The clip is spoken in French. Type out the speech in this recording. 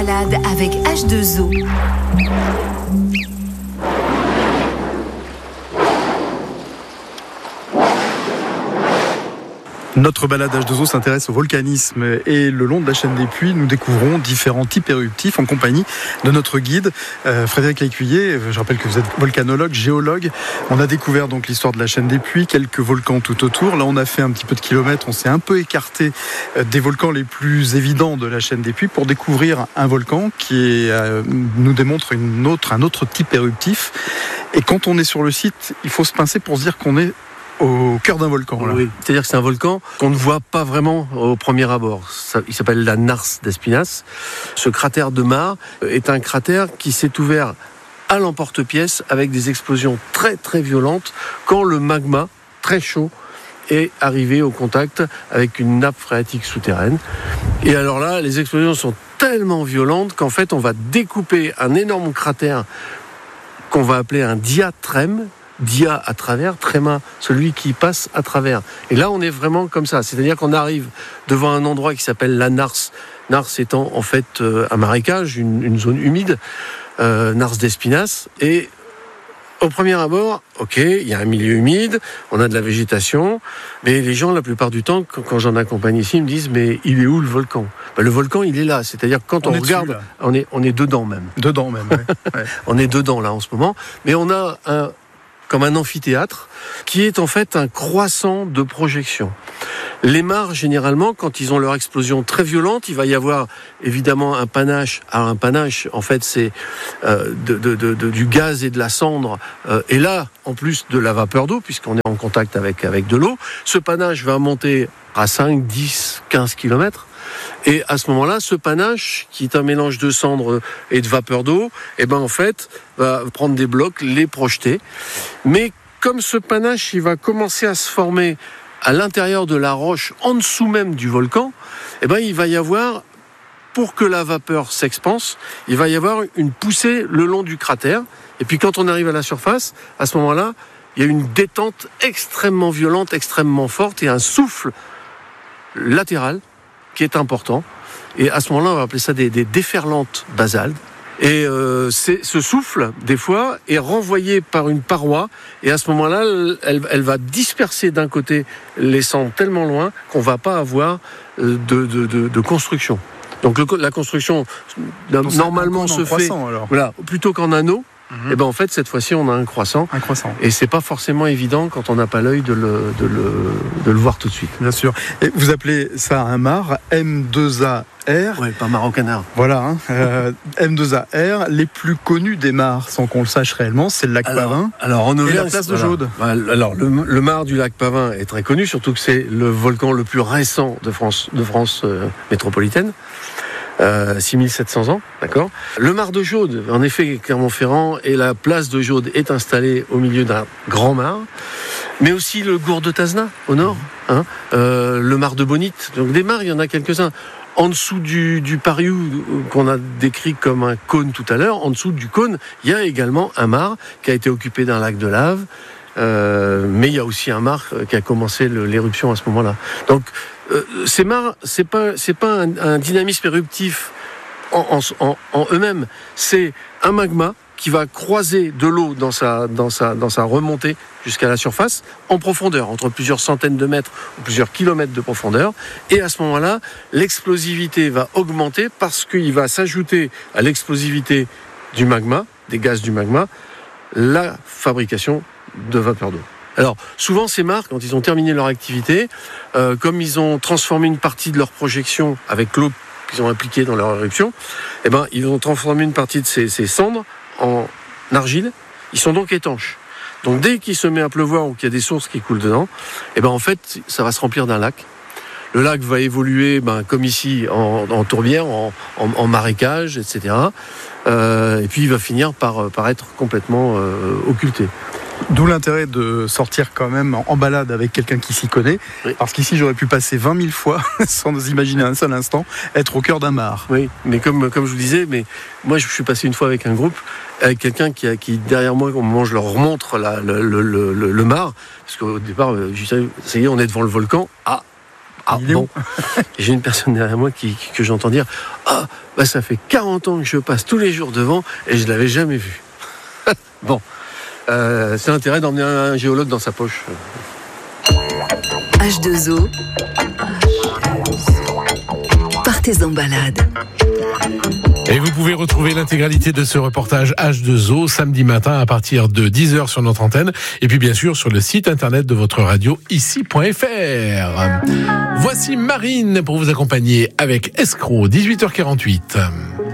balade avec H2O. Notre balade H2O s'intéresse au volcanisme et le long de la chaîne des Puys, nous découvrons différents types éruptifs en compagnie de notre guide Frédéric Lécuyer. Je rappelle que vous êtes volcanologue, géologue. On a découvert donc l'histoire de la chaîne des Puys, quelques volcans tout autour. Là, on a fait un petit peu de kilomètres, on s'est un peu écarté des volcans les plus évidents de la chaîne des Puys pour découvrir un volcan qui nous démontre un autre type éruptif. Et quand on est sur le site, il faut se pincer pour se dire qu'on est au cœur d'un volcan. Là. Oui, c'est-à-dire que c'est un volcan qu'on ne voit pas vraiment au premier abord. Il s'appelle la Nars d'Espinasse. Ce cratère de Mare est un cratère qui s'est ouvert à l'emporte-pièce avec des explosions très très violentes quand le magma, très chaud, est arrivé au contact avec une nappe phréatique souterraine. Et alors là, les explosions sont tellement violentes qu'en fait, on va découper un énorme cratère qu'on va appeler un diatrème. Dia à travers, tréma, celui qui passe à travers. Et là, on est vraiment comme ça. C'est-à-dire qu'on arrive devant un endroit qui s'appelle la Nars. Nars étant en fait un marécage, une zone humide, Nars d'Espinasse. Et au premier abord, ok, il y a un milieu humide, on a de la végétation, mais les gens, la plupart du temps, quand j'en accompagne ici, ils me disent, mais il est où le volcan ? Le volcan, il est là. C'est-à-dire que quand on regarde, on est dedans même. Dedans même, ouais. On est dedans là en ce moment. Mais on a comme un amphithéâtre, qui est en fait un croissant de projection. Les mares, généralement, quand ils ont leur explosion très violente, il va y avoir évidemment un panache. Alors un panache, en fait, c'est du gaz et de la cendre. Et là, en plus de la vapeur d'eau, puisqu'on est en contact avec de l'eau, ce panache va monter à 5, 10, 15 kilomètres. Et à ce moment-là, ce panache, qui est un mélange de cendre et de vapeur d'eau, en fait, va prendre des blocs, les projeter. Mais comme ce panache, il va commencer à se former à l'intérieur de la roche, en dessous même du volcan, il va y avoir, pour que la vapeur s'expanse, il va y avoir une poussée le long du cratère. Et puis quand on arrive à la surface, à ce moment-là, il y a une détente extrêmement violente, extrêmement forte, et un souffle latéral qui est important. Et à ce moment-là, on va appeler ça des déferlantes basaltes. Et ce souffle, des fois, est renvoyé par une paroi. Et à ce moment-là, elle va disperser d'un côté les cendres tellement loin qu'on ne va pas avoir de construction. Donc la construction, normalement, se fait plutôt qu'en anneau. En fait, cette fois-ci, on a un croissant. Et c'est pas forcément évident quand on n'a pas l'œil de le voir tout de suite. Bien sûr. Et vous appelez ça un mar, M2AR. Oui, pas mar au canard. Voilà, M2AR. Les plus connus des mares, sans qu'on le sache réellement, c'est le lac Pavin. Alors, en Auvergne, et la place de Jaude. Alors, le mar du lac Pavin est très connu, surtout que c'est le volcan le plus récent de France métropolitaine. 6700 ans, d'accord. Le mar de Jaude, en effet, Clermont-Ferrand, et la place de Jaude est installée au milieu d'un grand mar, mais aussi le gour de Tazna, au nord, le mar de Bonite. Donc des mares, il y en a quelques-uns. En dessous du Pariou, qu'on a décrit comme un cône tout à l'heure, en dessous du cône, il y a également un mar qui a été occupé d'un lac de lave, mais il y a aussi un mar qui a commencé l'éruption à ce moment-là. Donc, ces mares, c'est pas un dynamisme éruptif en eux-mêmes. C'est un magma qui va croiser de l'eau dans sa remontée jusqu'à la surface en profondeur, entre plusieurs centaines de mètres ou plusieurs kilomètres de profondeur. Et à ce moment-là, l'explosivité va augmenter parce qu'il va s'ajouter à l'explosivité du magma, des gaz du magma, la fabrication de vapeur d'eau. Alors, souvent, ces mares, quand ils ont terminé leur activité, comme ils ont transformé une partie de leur projection avec l'eau qu'ils ont appliquée dans leur éruption, ils ont transformé une partie de ces cendres en argile. Ils sont donc étanches. Donc, dès qu'il se met à pleuvoir ou qu'il y a des sources qui coulent dedans, en fait, ça va se remplir d'un lac. Le lac va évoluer, comme ici, en tourbière, en marécage, etc. Et puis, il va finir par être complètement occulté. D'où l'intérêt de sortir quand même en balade avec quelqu'un qui s'y connaît. Oui. Parce qu'ici, j'aurais pu passer 20 000 fois, sans imaginer un seul instant, être au cœur d'un mar. Oui, mais comme je vous disais, moi, je suis passé une fois avec un groupe, avec quelqu'un qui derrière moi, au moment où je leur remontre le mar, parce qu'au départ, je disais, ça y est, on est devant le volcan. Ah, Il est où ? J'ai une personne derrière moi que j'entends dire « Ah, bah ça fait 40 ans que je passe tous les jours devant et je ne l'avais jamais vu. » Bon, c'est l'intérêt d'emmener un géologue dans sa poche. H2O. Partez en balade. Et vous pouvez retrouver l'intégralité de ce reportage H2O samedi matin à partir de 10h sur notre antenne et puis bien sûr sur le site internet de votre radio ici.fr. Voici Marine pour vous accompagner avec Escroc, 18h48.